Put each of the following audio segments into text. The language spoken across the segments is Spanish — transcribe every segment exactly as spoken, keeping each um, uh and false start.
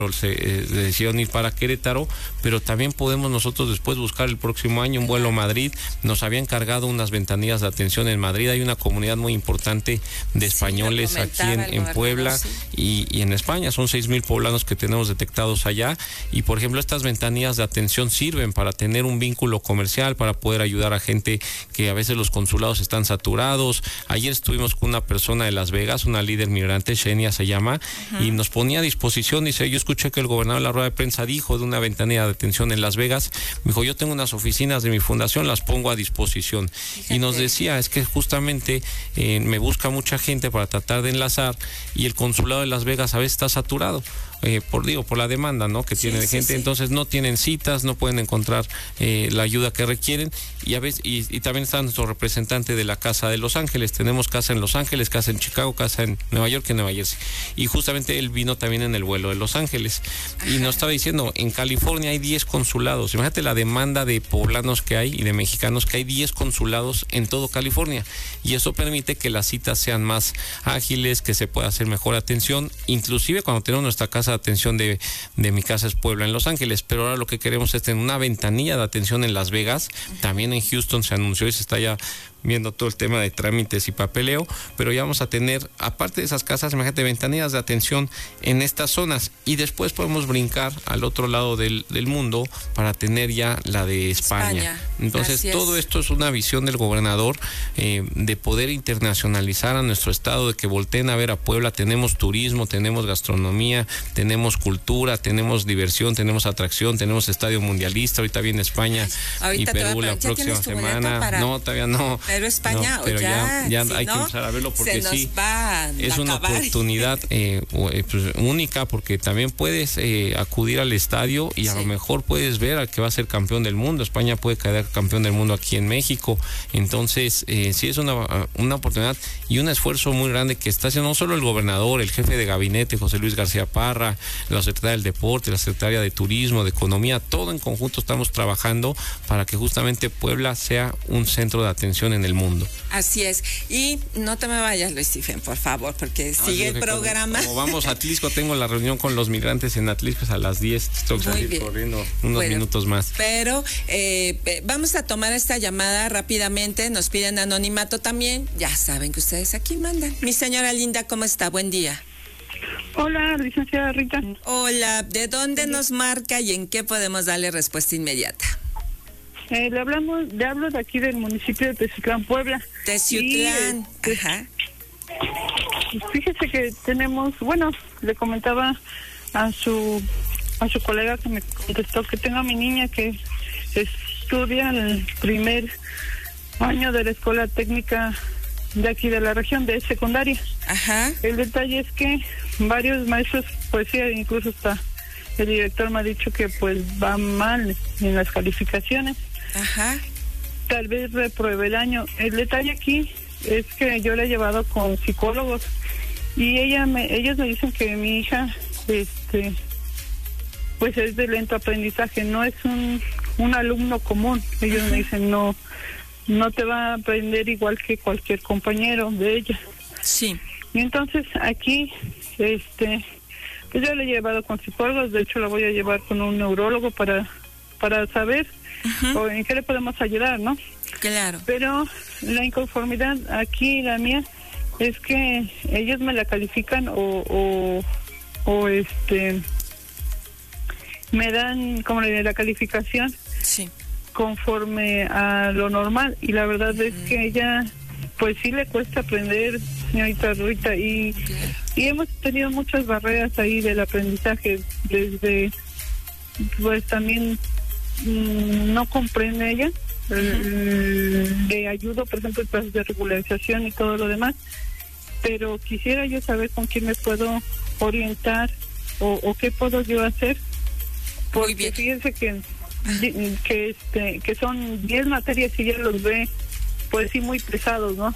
se eh, decidieron ir para Querétaro, pero también podemos nosotros después buscar el próximo año un vuelo a Madrid. Nos habían cargado unas ventanillas de atención en Madrid. Hay una comunidad muy importante de españoles sí, aquí en, en Puebla sí. y, y en España. Son seis mil poblanos que tenemos detectados allá. Y por ejemplo, estas ventanillas de atención sirven para tener un vínculo comercial, para poder ayudar a gente que a veces los consulados están saturados. Ayer estuvimos con una persona de Las Vegas, una líder migrante, Xenia se llama, uh-huh. y nos ponía a disposición. Dice, yo escuché que el gobernador en la rueda de prensa dijo de una ventanilla de atención en Las Vegas. Me dijo, yo tengo unas oficinas de mi fundación, las pongo a disposición. Fíjate. Y nos decía, es que justamente eh, me busca mucha gente para tratar de enlazar y el consulado de Las Vegas a veces está saturado. Eh, por digo por la demanda, ¿no? que sí, tiene de sí, gente, sí. entonces no tienen citas, no pueden encontrar eh, la ayuda que requieren y a veces y, y también está nuestro representante de la Casa de Los Ángeles. Tenemos casa en Los Ángeles, casa en Chicago, casa en Nueva York y en Nueva Jersey, y justamente él vino también en el vuelo de Los Ángeles. Ajá. Y nos estaba diciendo, en California hay diez consulados. Imagínate la demanda de poblanos que hay y de mexicanos, que hay diez consulados en todo California, y eso permite que las citas sean más ágiles, que se pueda hacer mejor atención, inclusive cuando tenemos nuestra casa de atención de, de Mi Casa es Puebla en Los Ángeles, pero ahora lo que queremos es tener una ventanilla de atención en Las Vegas. También en Houston se anunció y se está ya viendo todo el tema de trámites y papeleo, pero ya vamos a tener, aparte de esas casas, imagínate, ventanillas de atención en estas zonas, y después podemos brincar al otro lado del, del mundo para tener ya la de España. España. Entonces, todo esto es una visión del gobernador eh, de poder internacionalizar a nuestro estado, de que volteen a ver a Puebla. Tenemos turismo, tenemos gastronomía, tenemos cultura, tenemos diversión, tenemos atracción, tenemos estadio mundialista. Ahorita viene España y Perú la próxima semana. Para... No, todavía no. Pero España, no, pero ya, ya, ya si hay no, que empezar a verlo porque sí, es una acabar. oportunidad eh, pues, única, porque también puedes eh, acudir al estadio y a sí. lo mejor puedes ver al que va a ser campeón del mundo. España puede quedar campeón del mundo aquí en México. Entonces, eh, sí es una, una oportunidad y un esfuerzo muy grande que está haciendo no solo el gobernador, el jefe de gabinete, José Luis García Parra, la secretaria del Deporte, la secretaria de Turismo, de Economía, todo en conjunto estamos trabajando para que justamente Puebla sea un centro de atención en el mundo. Así es. Y no te me vayas, Luis Stephen, por favor, porque no, sigue el programa. Como, como vamos a Atlisco, tengo la reunión con los migrantes en Atlisco a las diez. Tengo que salir corriendo unos bueno, minutos más. Pero eh, vamos a tomar esta llamada rápidamente. Nos piden anonimato también. Ya saben que ustedes aquí mandan. Mi señora linda, ¿cómo está? Buen día. Hola, licenciada Rita. Hola, ¿de dónde nos marca y en qué podemos darle respuesta inmediata? Eh, le hablamos, le hablo de aquí del municipio de Teciutlán, Puebla. Teciutlán, y, ajá. Fíjese que tenemos, bueno, le comentaba a su a su colega que me contestó que tengo a mi niña que estudia en el primer año de la escuela técnica de aquí de la región, de secundaria. Ajá. El detalle es que varios maestros, pues sí, incluso hasta el director me ha dicho que pues va mal en las calificaciones. Ajá. Tal vez repruebe el año. El detalle aquí es que yo la he llevado con psicólogos y ella me, ellos me dicen que mi hija, este, pues es de lento aprendizaje, no es un, un alumno común. Ellos me dicen no, no te va a aprender igual que cualquier compañero de ella. Sí. Y entonces aquí, este, pues yo la he llevado con psicólogos. De hecho la voy a llevar con un neurólogo para, para saber uh-huh. o en qué le podemos ayudar, ¿no? Claro. Pero la inconformidad aquí, la mía, es que ellos me la califican o, o, o este, me dan como la, la calificación sí. conforme a lo normal, y la verdad uh-huh. es que ella, pues sí le cuesta aprender, señorita Rita, y, claro. y hemos tenido muchas barreras ahí del aprendizaje, desde, pues también mmm, no comprende ella. Uh-huh. Le ayudo, por ejemplo, el proceso de regularización y todo lo demás, pero quisiera yo saber con quién me puedo orientar o, o qué puedo yo hacer, porque fíjense que que este que son diez materias y ya los ve, pues sí, muy pesados, ¿no?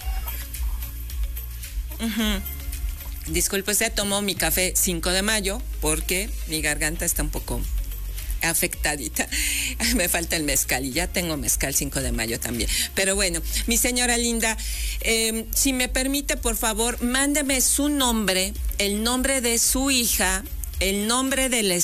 Uh-huh. Disculpe, usted tomó mi café cinco de mayo porque mi garganta está un poco afectadita. Me falta el mezcal y ya tengo mezcal cinco de mayo también. Pero bueno, mi señora linda, eh, si me permite, por favor, mándeme su nombre, el nombre de su hija el nombre del